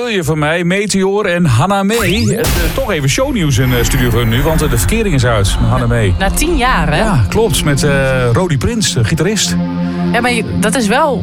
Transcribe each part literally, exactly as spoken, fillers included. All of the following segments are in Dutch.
je van mij? Meteor en Hannah May. Uh, toch even shownieuws in uh, Studio Gun nu, want uh, de verkering is uit met Hannah May. Na tien jaar, hè? Ja, klopt. Met uh, Rodi Prins, de gitarist. Ja, maar je, dat is wel...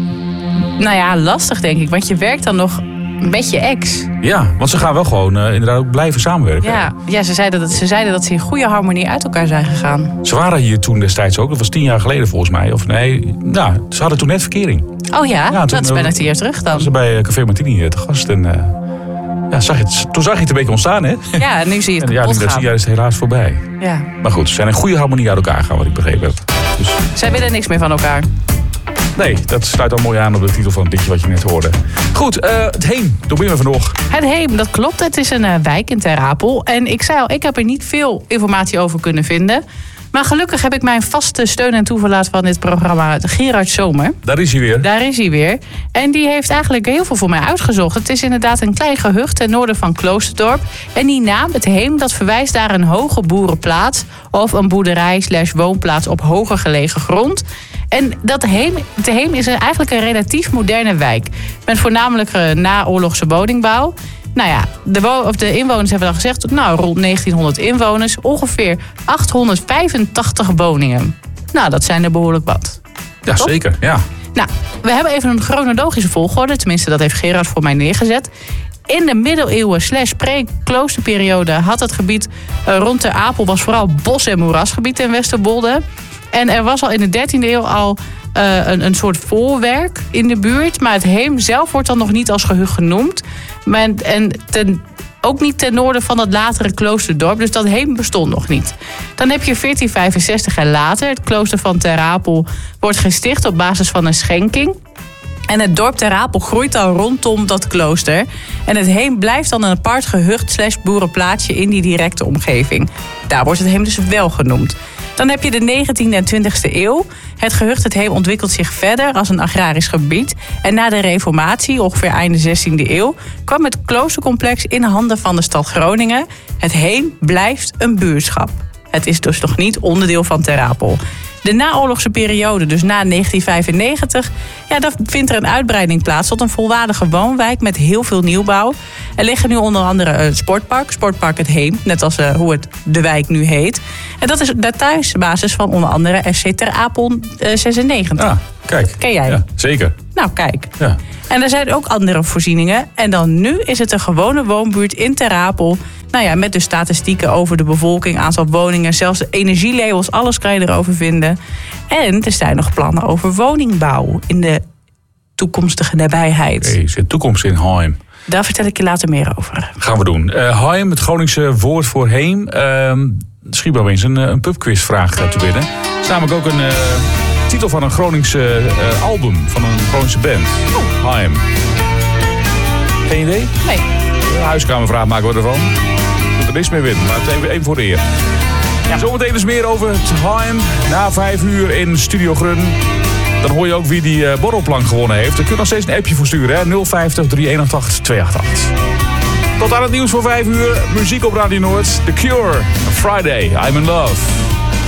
Nou ja, lastig denk ik. Want je werkt dan nog met je ex. Ja, want ze gaan wel gewoon uh, inderdaad ook blijven samenwerken. Ja, ja ze, zeiden dat, ze zeiden dat ze in goede harmonie uit elkaar zijn gegaan. Ze waren hier toen destijds ook. Dat was tien jaar geleden volgens mij. Of nee, nou, ze hadden toen net verkering. Oh ja, ja toen, dat is bijna tien jaar terug dan. Ze bij Café Martini te gast. En uh, ja, zag je het, toen zag je het een beetje ontstaan, hè? Ja, nu zie je het en, ja, kapot nu dat gaan. jaar is het helaas voorbij. Ja. Maar goed, ze zijn in goede harmonie uit elkaar gaan, wat ik begrepen heb. Dus... Zij willen niks meer van elkaar. Nee, dat sluit al mooi aan op de titel van het liedje wat je net hoorde. Goed, uh, het Heem, daar ben je vanochtend. Het Heem, dat klopt. Het is een uh, wijk in Ter Apel. En ik zei al, ik heb er niet veel informatie over kunnen vinden. Maar gelukkig heb ik mijn vaste steun en toeverlaat van dit programma, Gerard Zomer. Daar is hij weer. Daar is hij weer. En die heeft eigenlijk heel veel voor mij uitgezocht. Het is inderdaad een klein gehucht ten noorden van Kloosterdorp. En die naam, het Heem, dat verwijst naar een hoge boerenplaats of een boerderij slash woonplaats op hoger gelegen grond. En dat Heem, het Heem is eigenlijk een relatief moderne wijk. Met voornamelijk uh, naoorlogse woningbouw. Nou ja, de, wo- of de inwoners hebben dan gezegd, nou rond negentienhonderd inwoners, ongeveer achthonderdvijfentachtig woningen. Nou, dat zijn er behoorlijk wat. Ja, Top? zeker, ja. Nou, we hebben even een chronologische volgorde, tenminste dat heeft Gerard voor mij neergezet. In de middeleeuwen slash pre-kloosterperiode had het gebied uh, rond Ter Apel was vooral bos- en moerasgebied in Westerwolde. En er was al in de dertiende eeuw al uh, een, een soort voorwerk in de buurt. Maar het Heem zelf wordt dan nog niet als gehucht genoemd. Maar, en ten, ook niet ten noorden van het latere kloosterdorp. Dus dat Heem bestond nog niet. Dan heb je veertien vijfenzestig en later. Het klooster van Ter Apel wordt gesticht op basis van een schenking. En het dorp Ter Apel groeit dan rondom dat klooster. En het Heem blijft dan een apart gehucht slash boerenplaatsje in die directe omgeving. Daar wordt het Heem dus wel genoemd. Dan heb je de negentiende en twintigste eeuw. Het gehucht het Heem ontwikkelt zich verder als een agrarisch gebied. En na de reformatie, ongeveer einde zestiende eeuw... kwam het kloostercomplex in handen van de stad Groningen. Het Heem blijft een buurtschap. Het is dus nog niet onderdeel van Ter Apel. De naoorlogse periode, dus na negentien vijfennegentig... ja, daar vindt er een uitbreiding plaats tot een volwaardige woonwijk met heel veel nieuwbouw. Er liggen nu onder andere het sportpark, Sportpark het Heem, net als uh, hoe het de wijk nu heet. En dat is de thuisbasis van onder andere F C Ter Apel uh, zesennegentig. Ja, kijk. Ken jij? Ja, zeker. Nou, kijk. Ja. En er zijn ook andere voorzieningen. En dan nu is het een gewone woonbuurt in Ter Apel. Nou ja, met de statistieken over de bevolking, aantal woningen, zelfs de energielabels, alles kan je erover vinden. En er zijn nog plannen over woningbouw in de toekomstige nabijheid. Hey, er zit toekomst in Heem. Daar vertel ik je later meer over. Gaan we doen. Uh, Heem, het Groningse woord voor Heem. Uh, schiet maar eens een, een pubquizvraag uh, te binnen. Het is namelijk ook een uh, titel van een Groningse uh, album, van een Groningse band. Oh. Heem. Geen idee? Nee. Een huiskamervraag maken we ervan. Moet er niks mee winnen, maar het is even, even voor de eer. Ja. Zometeen dus meer over het Heem. Na vijf uur in Studio Grun. Dan hoor je ook wie die uh, borrelplank gewonnen heeft. Daar kun je nog steeds een appje voor sturen. Hè? nul vijftig, drie een acht, twee acht acht. Tot aan het nieuws voor vijf uur. Muziek op Radio Noord. The Cure. Friday. I'm in love.